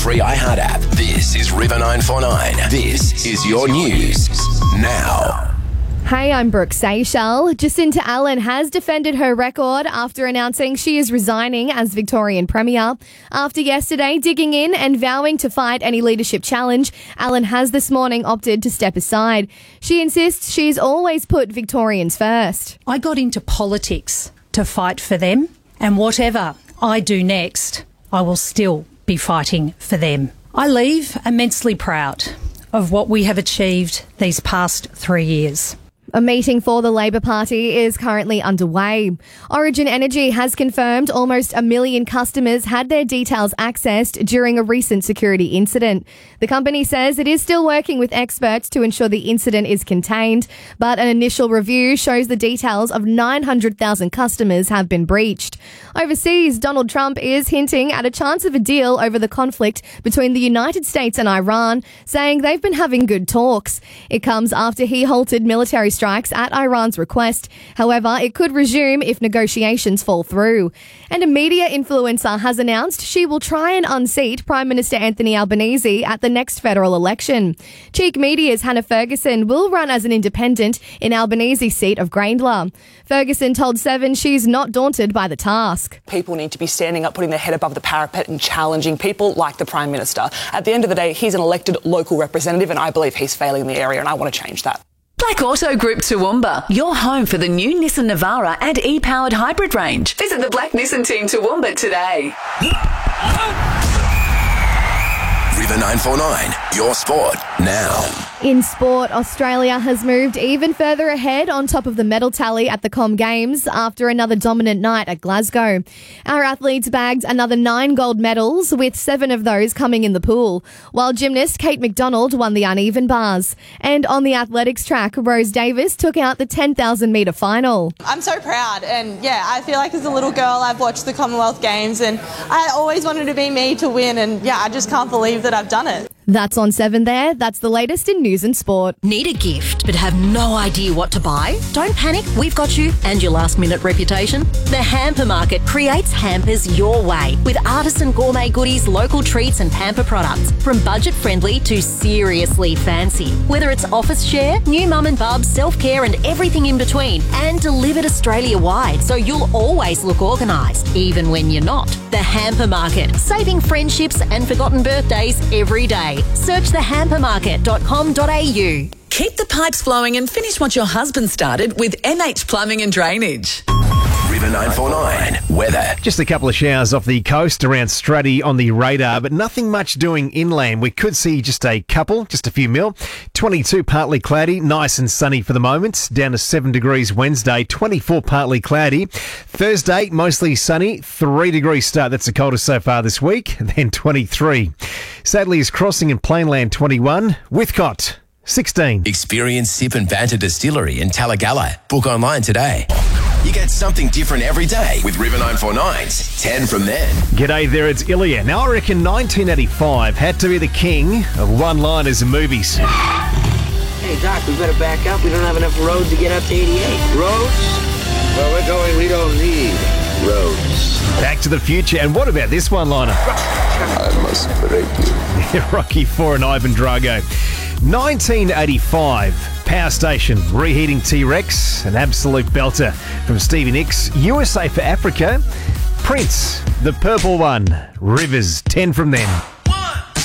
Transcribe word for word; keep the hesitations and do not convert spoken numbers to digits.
Free iHeart app. This is River nine four nine. This is your news now. Hey, I'm Brooke Seychelles. Jacinta Allen has defended her record after announcing she is resigning as Victorian Premier. After yesterday digging in and vowing to fight any leadership challenge, Allen has this morning opted to step aside. She insists she's always put Victorians first. I got into politics to fight for them, and whatever I do next, I will still be fighting for them. I leave immensely proud of what we have achieved these past three years. A meeting for the Labor Party is currently underway. Origin Energy has confirmed almost a million customers had their details accessed during a recent security incident. The company says it is still working with experts to ensure the incident is contained, but an initial review shows the details of nine hundred thousand customers have been breached. Overseas, Donald Trump is hinting at a chance of a deal over the conflict between the United States and Iran, saying they've been having good talks. It comes after he halted military strikes at Iran's request. However, it could resume if negotiations fall through. And a media influencer has announced she will try and unseat Prime Minister Anthony Albanese at the next federal election. Cheek Media's Hannah Ferguson will run as an independent in Albanese's seat of Grayndler. Ferguson told Seven she's not daunted by the task. People need to be standing up, putting their head above the parapet and challenging people like the Prime Minister. At the end of the day, he's an elected local representative and I believe he's failing in the area and I want to change that. Black Auto Group Toowoomba, your home for the new Nissan Navara and e-powered hybrid range. Visit the Black Nissan team Toowoomba today. River nine four nine, your sport now. In sport, Australia has moved even further ahead on top of the medal tally at the Com Games after another dominant night at Glasgow. Our athletes bagged another nine gold medals, with seven of those coming in the pool, while gymnast Kate McDonald won the uneven bars. And on the athletics track, Rose Davis took out the ten thousand metre final. I'm so proud, and yeah, I feel like as a little girl I've watched the Commonwealth Games and I always wanted to be me to win, and yeah, I just can't believe that I've done it. That's on seven there. That's the latest in news and sport. Need a gift but have no idea what to buy? Don't panic, we've got you and your last minute reputation. The Hamper Market creates hampers your way with artisan gourmet goodies, local treats and pamper products, from budget friendly to seriously fancy. Whether it's office share, new mum and bub, self-care and everything in between, and delivered Australia wide so you'll always look organised, even when you're not. The Hamper Market, saving friendships and forgotten birthdays every day. Search the hamper market dot com dot a u. Keep the pipes flowing and finish what your husband started with M H Plumbing and Drainage. River nine four nine, weather. Just a couple of showers off the coast around Straddie on the radar, but nothing much doing inland. We could see just a couple, just a few mil. twenty-two partly cloudy, nice and sunny for the moment. Down to seven degrees Wednesday, twenty-four partly cloudy. Thursday, mostly sunny, three degrees start. That's the coldest so far this week. And then twenty-three. Sadler's Crossing in Plainland, twenty-one. Whithcott, sixteen. Experience Sip and Banter Distillery in Talagalla. Book online today. You get something different every day with River nine four nine's ten from then. G'day there, it's Ilya. Now, I reckon nineteen eighty-five had to be the king of one-liners in movies. Hey, Doc, we better back up. We don't have enough road to get up to eighty-eight. Roads? Well, we're going, we don't need roads. Back to the Future. And what about this one-liner? I must break you. Rocky four and Ivan Drago. nineteen eighty-five, Power Station, Reheating T-Rex, an absolute belter from Stevie Nicks. U S A for Africa, Prince, The Purple One, Rivers, ten from them.